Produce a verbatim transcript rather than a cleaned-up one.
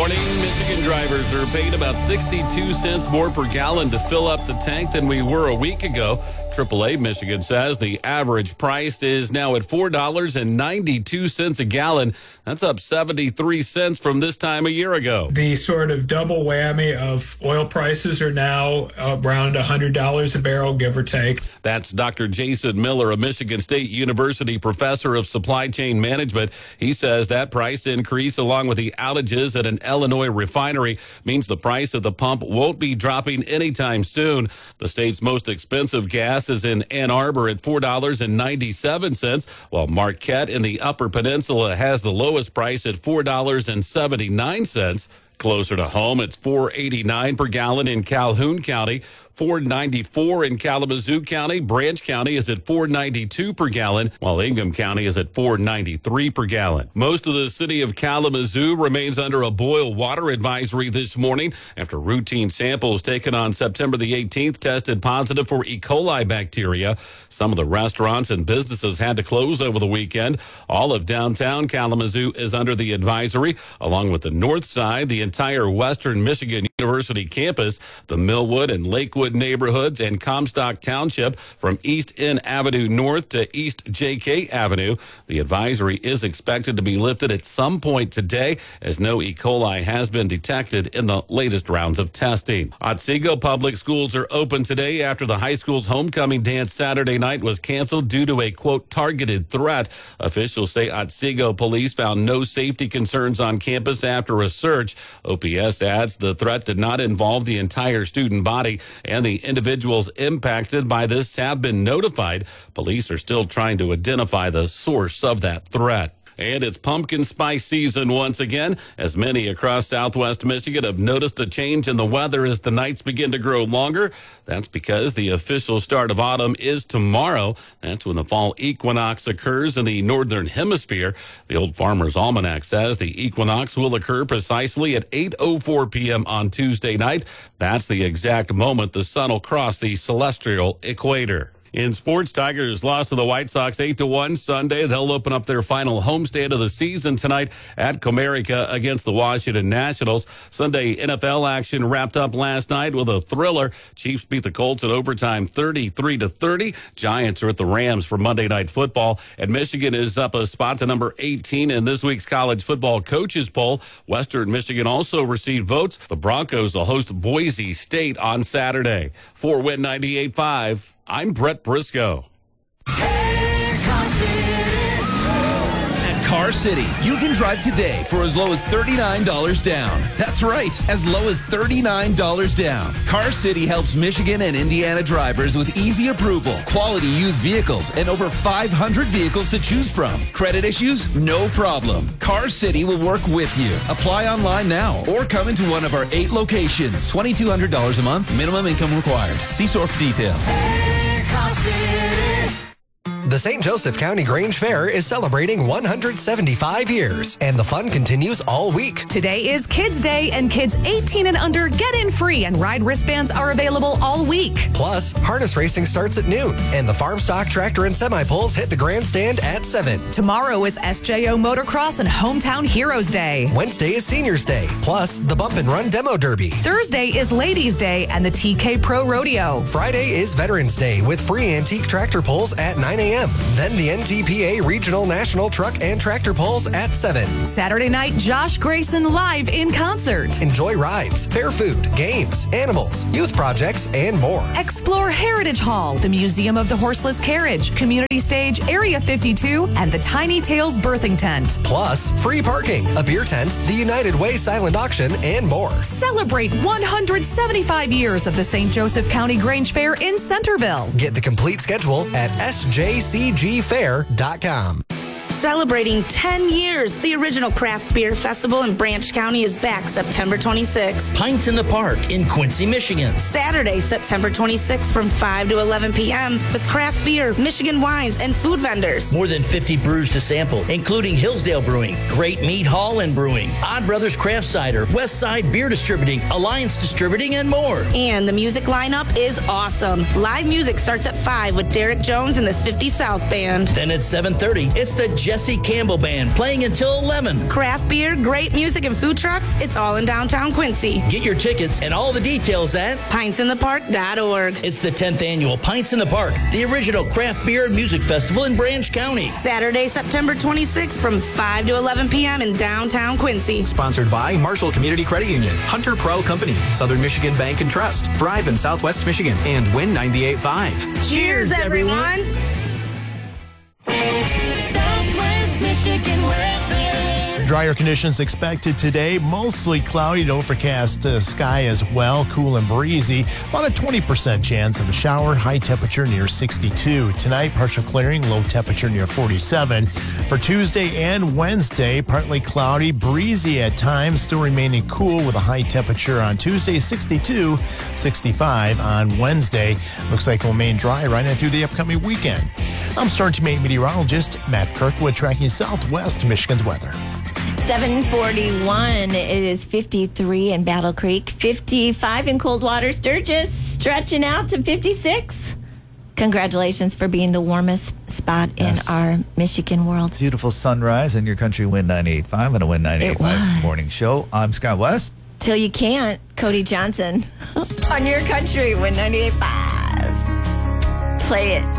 morning. Michigan drivers are paying about sixty-two cents more per gallon to fill up the tank than we were a week ago. triple A Michigan says the average price is now at four dollars and ninety-two cents a gallon. That's up seventy-three cents from this time a year ago. The sort of double whammy of oil prices are now around one hundred dollars a barrel, give or take. That's Doctor Jason Miller, a Michigan State University professor of supply chain management. He says that price increase, along with the outages at an Illinois refinery, means the price at the pump won't be dropping anytime soon. The state's most expensive gas is in Ann Arbor at four dollars and ninety-seven cents, while Marquette in the Upper Peninsula has the lowest price at four dollars and seventy-nine cents. Closer to home, it's four dollars and eighty-nine cents per gallon in Calhoun County, four dollars and ninety-four cents in Kalamazoo County. Branch County is at four dollars and ninety-two cents per gallon, while Ingham County is at four dollars and ninety-three cents per gallon. Most of the city of Kalamazoo remains under a boil water advisory this morning after routine samples taken on September the eighteenth tested positive for E. coli bacteria. Some of the restaurants and businesses had to close over the weekend. All of downtown Kalamazoo is under the advisory, along with the north side, the entire Western Michigan University campus, the Millwood and Lakewood neighborhoods, and Comstock Township from East N Avenue North to East J K Avenue. The advisory is expected to be lifted at some point today, as no E. coli has been detected in the latest rounds of testing. Otsego Public Schools are open today after the high school's homecoming dance Saturday night was canceled due to a, quote, targeted threat. Officials say Otsego police found no safety concerns on campus after a search. O P S adds the threat did not involve the entire student body, and the individuals impacted by this have been notified. Police are still trying to identify the source of that threat. And it's pumpkin spice season once again, as many across southwest Michigan have noticed a change in the weather as the nights begin to grow longer. That's because the official start of autumn is tomorrow. That's when the fall equinox occurs in the northern hemisphere. The Old Farmer's Almanac says the equinox will occur precisely at eight oh four p.m. on Tuesday night. That's the exact moment the sun will cross the celestial equator. In sports, Tigers lost to the White Sox eight to one Sunday. They'll open up their final homestand of the season tonight at Comerica against the Washington Nationals. Sunday N F L action wrapped up last night with a thriller. Chiefs beat the Colts in overtime thirty-three to thirty. Giants are at the Rams for Monday Night Football. And Michigan is up a spot to number eighteen in this week's college football coaches poll. Western Michigan also received votes. The Broncos will host Boise State on Saturday. For Win ninety-eight point five, I'm Brett Briscoe. Hey, Car City. At Car City, you can drive today for as low as thirty-nine dollars down. That's right, as low as thirty-nine dollars down. Car City helps Michigan and Indiana drivers with easy approval, quality used vehicles, and over five hundred vehicles to choose from. Credit issues? No problem. Car City will work with you. Apply online now or come into one of our eight locations. twenty-two hundred dollars a month, minimum income required. See store for details. Hey, Car City. The Saint Joseph County Grange Fair is celebrating one hundred seventy-five years, and the fun continues all week. Today is Kids Day, and kids eighteen and under get in free, and ride wristbands are available all week. Plus, harness racing starts at noon, and the farm stock tractor and semi-pulls hit the grandstand at seven. Tomorrow is S J O Motocross and Hometown Heroes Day. Wednesday is Seniors Day, plus the Bump and Run Demo Derby. Thursday is Ladies Day and the T K Pro Rodeo. Friday is Veterans Day with free antique tractor pulls at nine a.m. Then the N T P A Regional National Truck and Tractor Pulls at seven. Saturday night, Josh Grayson live in concert. Enjoy rides, fair food, games, animals, youth projects, and more. Explore Heritage Hall, the Museum of the Horseless Carriage, Community Stage, Area fifty-two, and the Tiny Tales Birthing Tent. Plus, free parking, a beer tent, the United Way silent auction, and more. Celebrate one hundred seventy-five years of the Saint Joseph County Grange Fair in Centerville. Get the complete schedule at S J C G fair dot com. Celebrating ten years, the original craft beer festival in Branch County is back September twenty-sixth. Pints in the Park in Quincy, Michigan. Saturday, September twenty-sixth from five to eleven p.m. with craft beer, Michigan wines, and food vendors. More than fifty brews to sample, including Hillsdale Brewing, Great Meat Hall and Brewing, Odd Brothers Craft Cider, West Side Beer Distributing, Alliance Distributing, and more. And the music lineup is awesome. Live music starts at five with Derek Jones and the fifty South Band. Then at seven thirty, it's the Jet Jesse Campbell Band playing until eleven. Craft beer, great music, and food trucks, it's all in downtown Quincy. Get your tickets and all the details at pints in the park dot org. It's the tenth annual Pints in the Park, the original craft beer and music festival in Branch County. Saturday, September twenty-sixth from five to eleven p.m. in downtown Quincy. Sponsored by Marshall Community Credit Union, Hunter Pro Company, Southern Michigan Bank and Trust, Thrive in Southwest Michigan, and Win ninety-eight point five. Cheers, everyone. Southwest Michigan weather. Drier conditions expected today. Mostly cloudy to overcast uh, sky as well. Cool and breezy. About a twenty percent chance of a shower. High temperature near sixty-two. Tonight, partial clearing. Low temperature near forty-seven. For Tuesday and Wednesday, partly cloudy. Breezy at times. Still remaining cool with a high temperature on Tuesday, sixty-two. sixty-five on Wednesday. Looks like it will remain dry right in through the upcoming weekend. I'm Star Team eight meteorologist Matt Kirkwood tracking Southwest Michigan's weather. seven forty-one. It is fifty-three in Battle Creek, fifty-five in Coldwater Sturgis, stretching out to fifty-six. Congratulations for being the warmest spot Yes. in our Michigan world. Beautiful sunrise and your country Win ninety-eight point five and a Win ninety-eight point five morning show. I'm Scott West. Till you can't, Cody Johnson on your country Win ninety-eight point five. Play it.